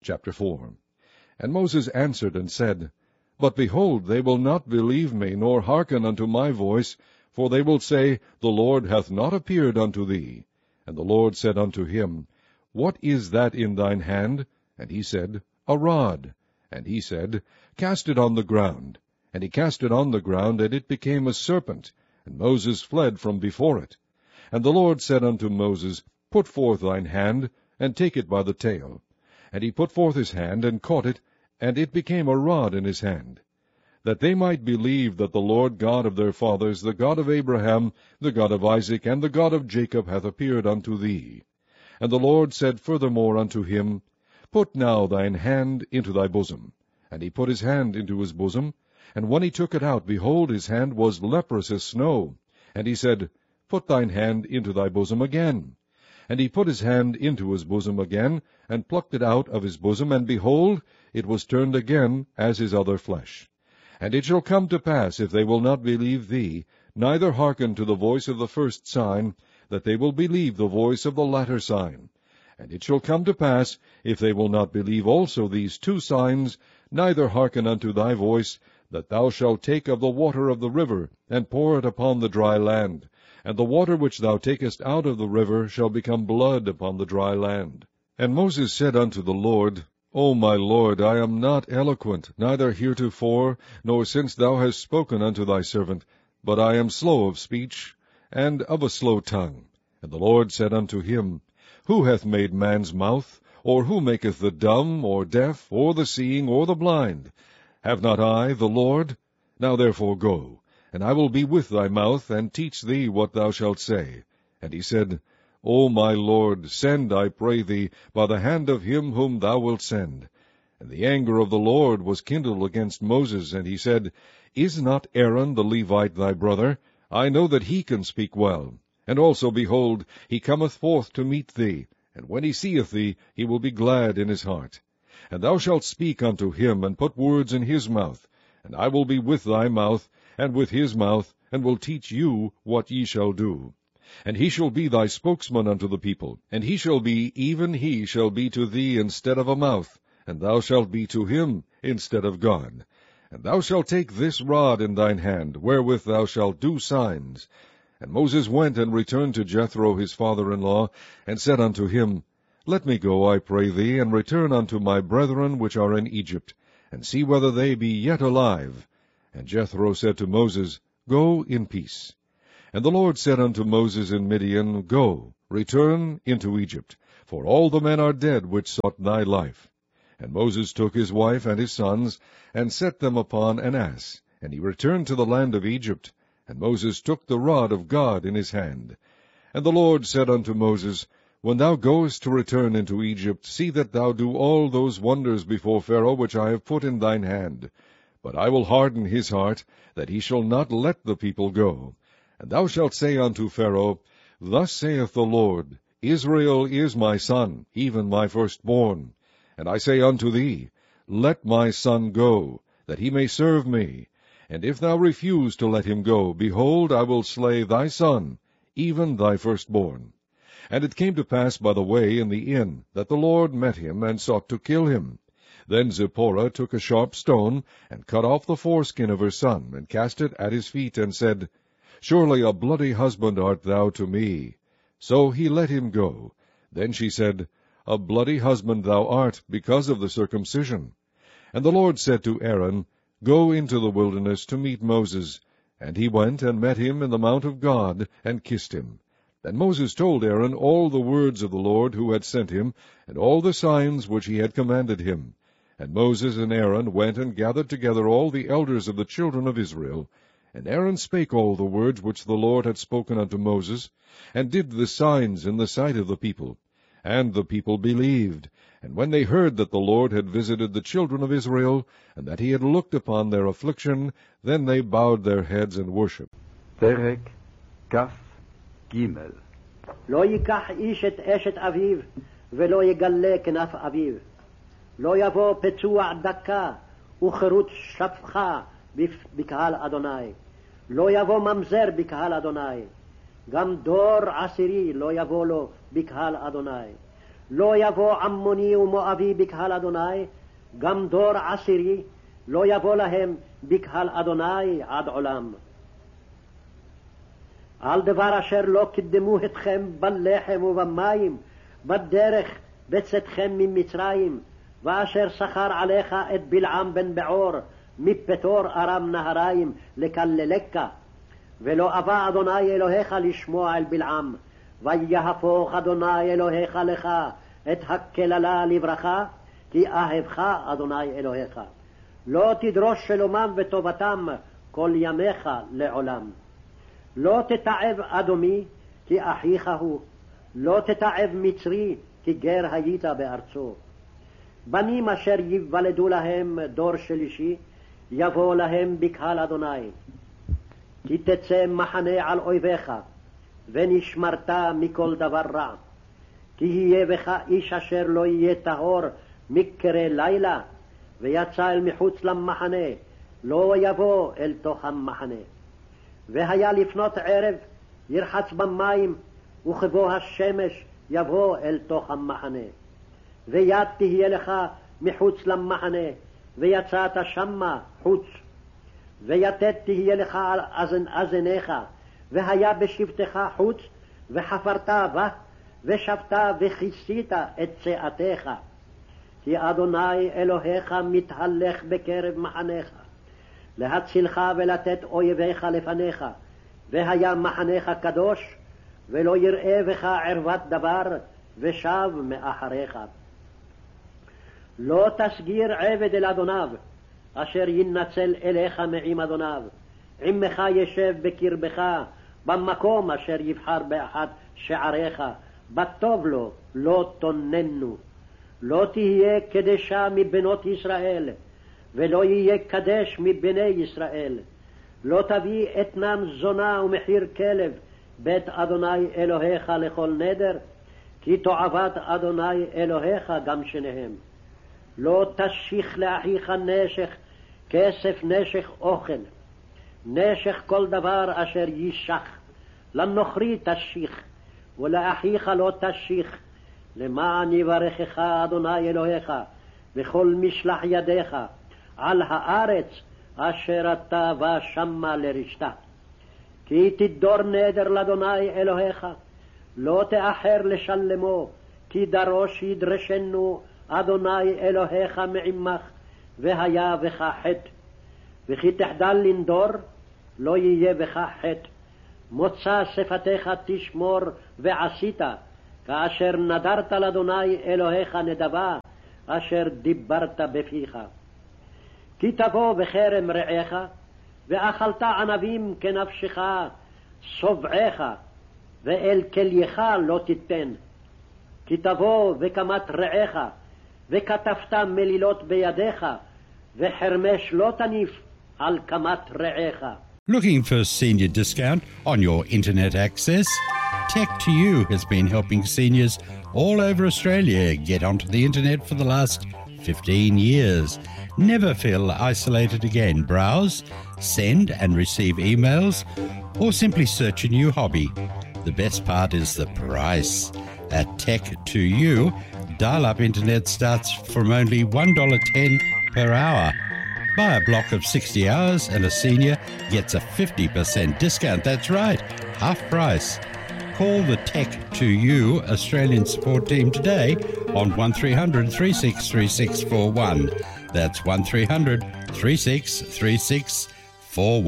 Chapter 4. And Moses answered and said, But behold, they will not believe me, nor hearken unto my voice, for they will say, The Lord hath not appeared unto thee. And the Lord said unto him, What is that in thine hand? And he said, A rod. And he said, Cast it on the ground. And he cast it on the ground, and it became a serpent, and Moses fled from before it. And the Lord said unto Moses, Put forth thine hand, and take it by the tail. And he put forth his hand, and caught it, and it became a rod in his hand, that they might believe that the Lord God of their fathers, the God of Abraham, the God of Isaac, and the God of Jacob, hath appeared unto thee. And the Lord said furthermore unto him, Put now thine hand into thy bosom. And he put his hand into his bosom, and when he took it out, behold, his hand was leprous as snow. And he said, Put thine hand into thy bosom again. And he put his hand into his bosom again, and plucked it out of his bosom, and behold, it was turned again as his other flesh. And it shall come to pass, if they will not believe thee, neither hearken to the voice of the first sign, that they will believe the voice of the latter sign. And it shall come to pass, if they will not believe also these two signs, neither hearken unto thy voice, that thou shalt take of the water of the river, and pour it upon the dry land. And the water which thou takest out of the river shall become blood upon the dry land. And Moses said unto the Lord, O my Lord, I am not eloquent, neither heretofore, nor since thou hast spoken unto thy servant, but I am slow of speech, and of a slow tongue. And the Lord said unto him, Who hath made man's mouth? Or who maketh the dumb, or deaf, or the seeing, or the blind? Have not I, the Lord? Now therefore go, and I will be with thy mouth, and teach thee what thou shalt say. And he said, O my Lord, send, I pray thee, by the hand of him whom thou wilt send. And the anger of the Lord was kindled against Moses, and he said, Is not Aaron the Levite thy brother? I know that he can speak well. And also, behold, he cometh forth to meet thee, and when he seeth thee, he will be glad in his heart. And thou shalt speak unto him, and put words in his mouth, and I will be with thy mouth, and with his mouth, and will teach you what ye shall do. And he shall be thy spokesman unto the people, and he shall be, even he shall be to thee instead of a mouth, and thou shalt be to him instead of God. And thou shalt take this rod in thine hand, wherewith thou shalt do signs. And Moses went and returned to Jethro his father-in-law, and said unto him, Let me go, I pray thee, and return unto my brethren which are in Egypt, and see whether they be yet alive. And Jethro said to Moses, Go in peace. And the Lord said unto Moses in Midian, Go, return into Egypt, for all the men are dead which sought thy life. And Moses took his wife and his sons, and set them upon an ass, and he returned to the land of Egypt. And Moses took the rod of God in his hand. And the Lord said unto Moses, When thou goest to return into Egypt, see that thou do all those wonders before Pharaoh which I have put in thine hand. But I will harden his heart, that he shall not let the people go. And thou shalt say unto Pharaoh, Thus saith the Lord, Israel is my son, even my firstborn. And I say unto thee, Let my son go, that he may serve me. And if thou refuse to let him go, behold, I will slay thy son, even thy firstborn. And it came to pass by the way in the inn, that the Lord met him, and sought to kill him. Then Zipporah took a sharp stone, and cut off the foreskin of her son, and cast it at his feet, and said, Surely a bloody husband art thou to me. So he let him go. Then she said, A bloody husband thou art, because of the circumcision. And the Lord said to Aaron, Go into the wilderness to meet Moses. And he went and met him in the mount of God, and kissed him. Then Moses told Aaron all the words of the Lord who had sent him, and all the signs which he had commanded him. And Moses and Aaron went and gathered together all the elders of the children of Israel. And Aaron spake all the words which the Lord had spoken unto Moses, and did the signs in the sight of the people. And the people believed. And when they heard that the Lord had visited the children of Israel, and that he had looked upon their affliction, then they bowed their heads and worshipped. פרק כ"ג. לא ייקח איש את אשת אביו, ולא יגלה כנף אביו. לא יבוא פצוע דקה, וחירות שפחה בקהל אדוני. לא יבוא ממזר בקהל אדוני. גם דור עשירי לא יבוא לו בקהל אדוני. לא יבוא עמוני ומואבי בקהל אדוני, גם דור עשירי לא יבוא להם בקהל אדוני עד עולם. על דבר אשר לא קדמו אתכם בלחם ובמים, בדרך בצאתכם ממצרים, ואשר שכר עליך את בלעם בן בעור, מפתור ארם נהריים לקללך, ולא אבא אדוני אלוהיך לשמוע אל בלעם, ויהפוך אדוני אלוהיך לך את הקללה לברכה, כי אהבך אדוני אלוהיך. לא תדרוש שלומם וטובתם כל ימיך לעולם. לא תתעב אדומי, כי אחיך הוא. לא תתעב מצרי, כי גר היית בארצו. בנים אשר ייוולדו להם דור שלישי, יבוא להם בקהל אדוני. כי תצא מחנה על אויביך, ונשמרת מכל דבר רע. כי יהיה בך איש אשר לא יהיה טהור מקרה לילה, ויצא אל מחוץ למחנה, לא יבוא אל תוך המחנה. והיה לפנות ערב, ירחץ במים, וכבוא השמש יבוא אל תוך המחנה. ויד תהיה לך מחוץ למחנה, ויצאת שמה חוץ. ויתד תהיה לך על אזניך, והיה בשבתך חוץ, וחפרת בה, ושבת וכיסית את צאתך. כי אדוני אלוהיך מתהלך בקרב מחניך, להצילך ולתת אויביך לפניך, והיה מחניך קדוש, ולא יראה בך ערוות דבר, ושב מאחריך. לא תסגיר עבד אל אדוניו, אשר ינצל אליך מעם אדוניו. עמך ישב בקרבך, במקום אשר יבחר באחד שעריך, בטוב לו לא תוננו. לא תהיה קדשה מבנות ישראל, ולא יהיה קדש מבני ישראל. לא תביא אתנן זונה ומחיר כלב, בית אדוני אלוהיך לכל נדר, כי תועבת אדוני אלוהיך גם שניהם. לא תשיך לאחיך נשך, כסף נשך אוכל, נשך כל דבר אשר יישך. לנוכרי תשיך, ולאחיך לא תשיך, למען יברכך אדוני אלוהיך בכל משלח ידיך על הארץ אשר אתה בא שמה לרשתה. כי תדור נדר לאדוני אלוהיך, לא תאחר לשלמו, כי דרוש ידרשנו אדוני אלוהיך מעמך, והיה בך חטא. וכי תחדל לנדור, לא יהיה בך חטא. מוצא שפתיך תשמור ועשית, כאשר נדרת לאדוני אלוהיך נדבה, אשר דיברת בפיך. כי תבוא בכרם רעך, ואכלת ענבים כנפשך, סובעך, ואל כלייך לא תיתן. כי תבוא וקמת רעך, וכתבת מלילות בידיך, וחרמש לא תניף על קמת רעך. Looking for senior discount on your internet access? Tech2U has been helping seniors all over Australia get onto the internet for the last 15 years. Never feel isolated again. Browse, send and receive emails, or simply search a new hobby. The best part is the price. At Tech2U, dial-up internet starts from only $1.10 per hour. Buy a block of 60 hours and a senior gets a 50% discount. That's right, half price. Call the Tech2U Australian support team today on 1300 363641. That's 1300 363641.